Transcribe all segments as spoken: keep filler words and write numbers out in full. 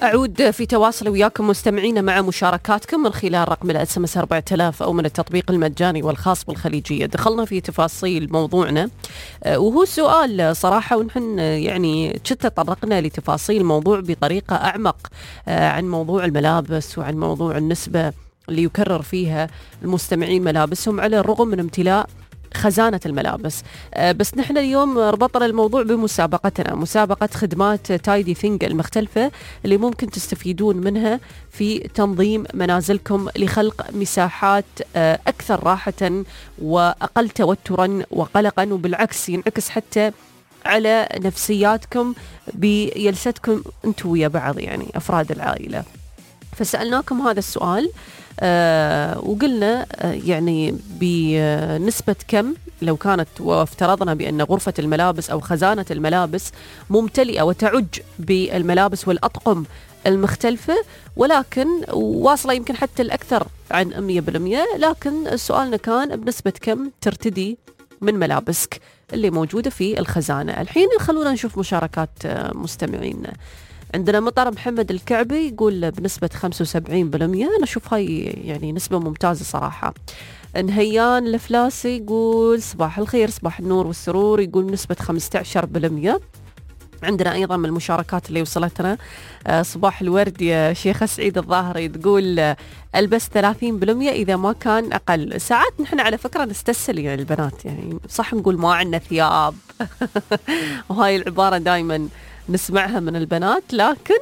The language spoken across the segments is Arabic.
أعود في تواصل وياكم مستمعينا مع مشاركاتكم من خلال رقم الاس ام اس أربعة آلاف أو من التطبيق المجاني والخاص بالخليجية. دخلنا في تفاصيل موضوعنا وهو سؤال صراحة، ونحن يعني كنت طرقنا لتفاصيل الموضوع بطريقة أعمق عن موضوع الملابس وعن موضوع النسبة اللي يكرر فيها المستمعين ملابسهم على الرغم من امتلاء خزانة الملابس. بس نحن اليوم ربطنا الموضوع بمسابقتنا، مسابقة خدمات تايدي ثينج المختلفة اللي ممكن تستفيدون منها في تنظيم منازلكم لخلق مساحات أكثر راحة وأقل توترا وقلقا، وبالعكس ينعكس حتى على نفسياتكم بجلستكم انتوا ويا بعض، يعني أفراد العائلة. فسألناكم هذا السؤال آه وقلنا آه يعني بنسبة كم لو كانت، وافترضنا بأن غرفة الملابس أو خزانة الملابس ممتلئة وتعج بالملابس والأطقم المختلفة، ولكن واصلة يمكن حتى الأكثر عن مية بالمية، لكن سؤالنا كان بنسبة كم ترتدي من ملابسك اللي موجودة في الخزانة. الحين خلونا نشوف مشاركات مستمعينا. عندنا مطر محمد الكعبي يقول بنسبة خمسة وسبعين بالمية، أنا أشوف هاي يعني نسبة ممتازة صراحة. نهيان الفلاسي يقول صباح الخير صباح النور والسرور، يقول بنسبة خمسة عشر بالمية. عندنا أيضا من المشاركات اللي وصلتنا صباح الورد يا شيخ سعيد الظاهري، تقول ألبس ثلاثين بالمية إذا ما كان أقل. ساعات نحن على فكرة نستسهل يعني البنات، يعني صح نقول ما عندنا ثياب وهاي العبارة دايما نسمعها من البنات، لكن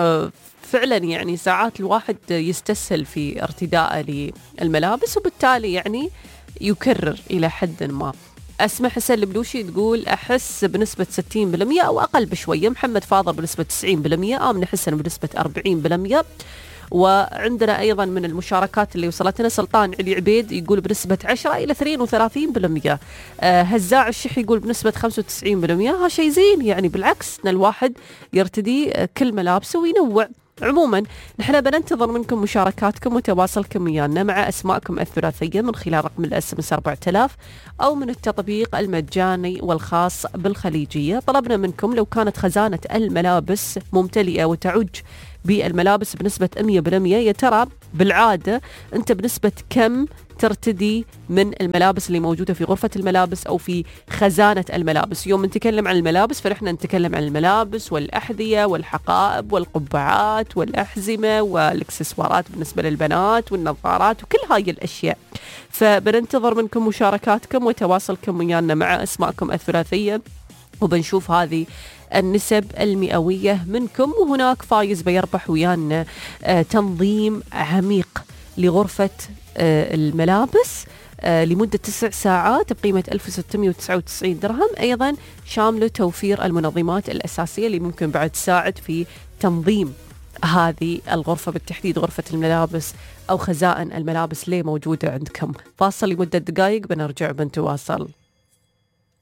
فعلا يعني ساعات الواحد يستسهل في ارتداءه للملابس وبالتالي يعني يكرر إلى حد ما. أسمع حسن البلوشي تقول أحس بنسبة ستين بالمية أو أقل بشوية. محمد فاضل بنسبة تسعين بالمية. آمنة حسن بنسبة أربعين بالمية. وعندنا أيضا من المشاركات اللي وصلتنا سلطان علي عبيد يقول بنسبة عشرة إلى اثنين وثلاثين بالمية. آه هزاع الشح يقول بنسبة خمسة وتسعين بالمية. ها شيء زين يعني، بالعكس ان الواحد يرتدي كل ملابسه وينوع. عموما نحن بننتظر منكم مشاركاتكم وتواصلكم ويانا مع أسماءكم الثلاثية من خلال رقم الاس ام اس أربعة آلاف أو من التطبيق المجاني والخاص بالخليجية. طلبنا منكم لو كانت خزانة الملابس ممتلئة وتعج بالملابس بنسبة مية بالمية، يا ترى بالعادة أنت بنسبة كم ترتدي من الملابس اللي موجودة في غرفة الملابس أو في خزانة الملابس؟ يوم نتكلم عن الملابس فنحن نتكلم عن الملابس والأحذية والحقائب والقبعات والأحزمة والإكسسوارات بالنسبة للبنات والنظارات وكل هاي الأشياء. فبننتظر منكم مشاركاتكم وتواصلكم ويانا مع أسماءكم الثلاثية، وبنشوف هذه النسب المئوية منكم. وهناك فايز بيربح ويانا آه تنظيم عميق لغرفة آه الملابس آه لمدة تسع ساعات بقيمة ألف وستمية وتسعة وتسعين درهم، أيضا شامل توفير المنظمات الأساسية اللي ممكن بعد تساعد في تنظيم هذه الغرفة، بالتحديد غرفة الملابس أو خزائن الملابس اللي موجودة عندكم. فاصل لمدة دقائق بنرجع بنتواصل.